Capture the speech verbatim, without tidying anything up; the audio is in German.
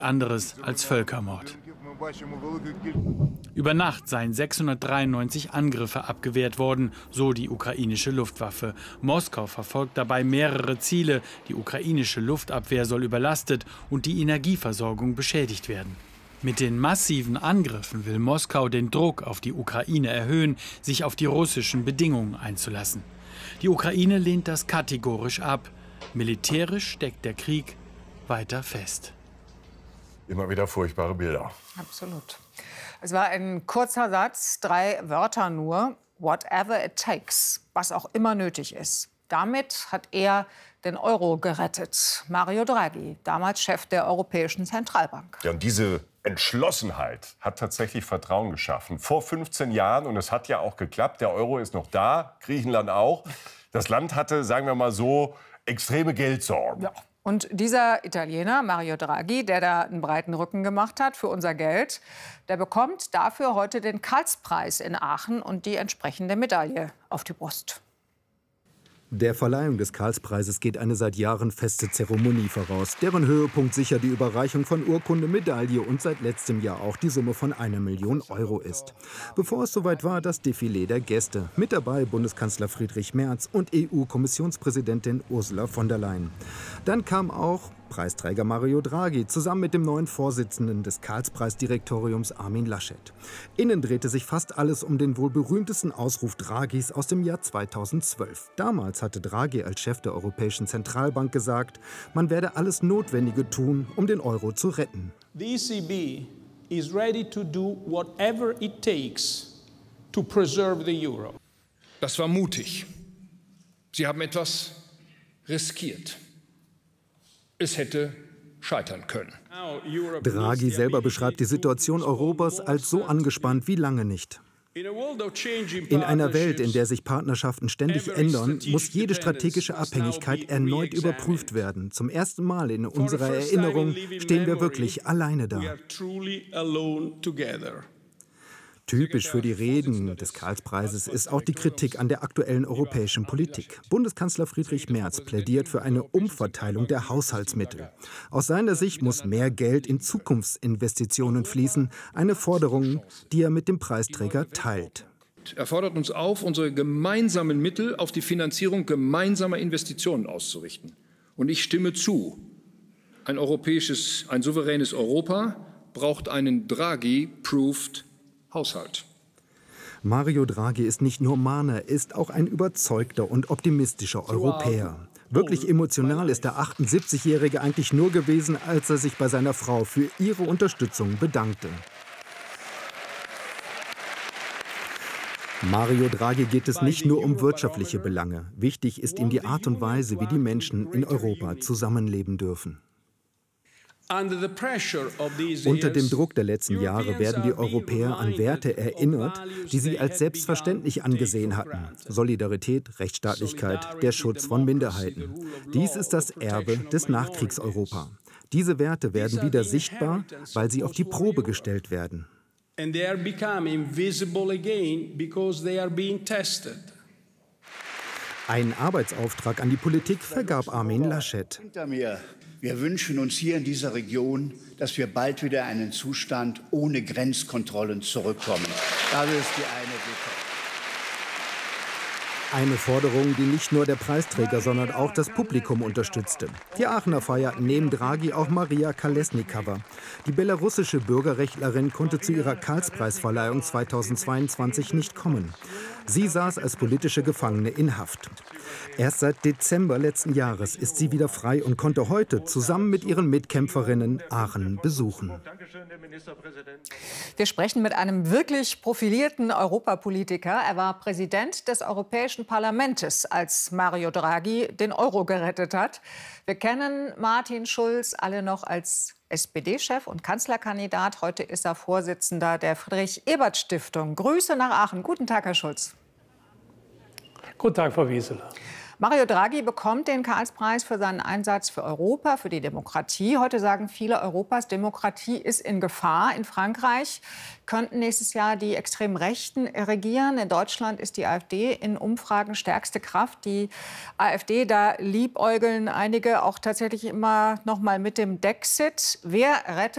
anderes als Völkermord. Über Nacht seien sechshundertdreiundneunzig Angriffe abgewehrt worden, so die ukrainische Luftwaffe. Moskau verfolgt dabei mehrere Ziele. Die ukrainische Luftabwehr soll überlastet und die Energieversorgung beschädigt werden. Mit den massiven Angriffen will Moskau den Druck auf die Ukraine erhöhen, sich auf die russischen Bedingungen einzulassen. Die Ukraine lehnt das kategorisch ab. Militärisch steckt der Krieg weiter fest. Immer wieder furchtbare Bilder. Absolut. Es war ein kurzer Satz, drei Wörter nur. Whatever it takes, was auch immer nötig ist. Damit hat er den Euro gerettet. Mario Draghi, damals Chef der Europäischen Zentralbank. Ja, und diese Entschlossenheit hat tatsächlich Vertrauen geschaffen. Vor fünfzehn Jahren, und es hat ja auch geklappt, der Euro ist noch da, Griechenland auch. Das Land hatte, sagen wir mal so, extreme Geldsorgen. Ja. Und dieser Italiener, Mario Draghi, der da einen breiten Rücken gemacht hat für unser Geld, der bekommt dafür heute den Karlspreis in Aachen und die entsprechende Medaille auf die Brust. Der Verleihung des Karlspreises geht eine seit Jahren feste Zeremonie voraus, deren Höhepunkt sicher die Überreichung von Urkunde, Medaille und seit letztem Jahr auch die Summe von einer Million Euro ist. Bevor es soweit war, das Defilé der Gäste. Mit dabei Bundeskanzler Friedrich Merz und E U-Kommissionspräsidentin Ursula von der Leyen. Dann kam auch Preisträger Mario Draghi zusammen mit dem neuen Vorsitzenden des Karlspreisdirektoriums Armin Laschet. Innen drehte sich fast alles um den wohl berühmtesten Ausruf Draghis aus dem Jahr zweitausendzwölf. Damals hatte Draghi als Chef der Europäischen Zentralbank gesagt, man werde alles Notwendige tun, um den Euro zu retten. The E C B is ready to do whatever it takes to preserve the euro. Das war mutig. Sie haben etwas riskiert. Es hätte scheitern können. Draghi selber beschreibt die Situation Europas als so angespannt wie lange nicht. In einer Welt, in der sich Partnerschaften ständig ändern, muss jede strategische Abhängigkeit erneut überprüft werden. Zum ersten Mal in unserer Erinnerung stehen wir wirklich alleine da. Typisch für die Reden des Karlspreises ist auch die Kritik an der aktuellen europäischen Politik. Bundeskanzler Friedrich Merz plädiert für eine Umverteilung der Haushaltsmittel. Aus seiner Sicht muss mehr Geld in Zukunftsinvestitionen fließen, eine Forderung, die er mit dem Preisträger teilt. Er fordert uns auf, unsere gemeinsamen Mittel auf die Finanzierung gemeinsamer Investitionen auszurichten. Und ich stimme zu. Ein europäisches, ein souveränes Europa braucht einen Draghi-proofed Haushalt. Mario Draghi ist nicht nur Mahner, er ist auch ein überzeugter und optimistischer Europäer. Wirklich emotional ist der achtundsiebzigjährige eigentlich nur gewesen, als er sich bei seiner Frau für ihre Unterstützung bedankte. Mario Draghi geht es nicht nur um wirtschaftliche Belange. Wichtig ist ihm die Art und Weise, wie die Menschen in Europa zusammenleben dürfen. Unter dem Druck der letzten Jahre werden die Europäer an Werte erinnert, die sie als selbstverständlich angesehen hatten. Solidarität, Rechtsstaatlichkeit, der Schutz von Minderheiten. Dies ist das Erbe des Nachkriegseuropa. Diese Werte werden wieder sichtbar, weil sie auf die Probe gestellt werden. Einen Arbeitsauftrag an die Politik vergab Armin Laschet. Wir wünschen uns hier in dieser Region, dass wir bald wieder in einen Zustand ohne Grenzkontrollen zurückkommen. Das ist die eine Bitte. Eine Forderung, die nicht nur der Preisträger, sondern auch das Publikum unterstützte. Die Aachener feierten neben Draghi auch Maria Kolesnikova. Die belarussische Bürgerrechtlerin konnte zu ihrer Karlspreisverleihung zweitausendzweiundzwanzig nicht kommen. Sie saß als politische Gefangene in Haft. Erst seit Dezember letzten Jahres ist sie wieder frei und konnte heute zusammen mit ihren Mitkämpferinnen Aachen besuchen. Wir sprechen mit einem wirklich profilierten Europapolitiker. Er war Präsident des Europäischen Parlaments, als Mario Draghi den Euro gerettet hat. Wir kennen Martin Schulz alle noch als S P D-Chef und Kanzlerkandidat. Heute ist er Vorsitzender der Friedrich-Ebert-Stiftung. Grüße nach Aachen. Guten Tag, Herr Schulz. Guten Tag, Frau Wieseler. Mario Draghi bekommt den Karlspreis für seinen Einsatz für Europa, für die Demokratie. Heute sagen viele Europas, Demokratie ist in Gefahr. In Frankreich könnten nächstes Jahr die extrem Rechten regieren. In Deutschland ist die AfD in Umfragen stärkste Kraft. Die AfD, da liebäugeln einige auch tatsächlich immer noch mal mit dem Dexit. Wer rettet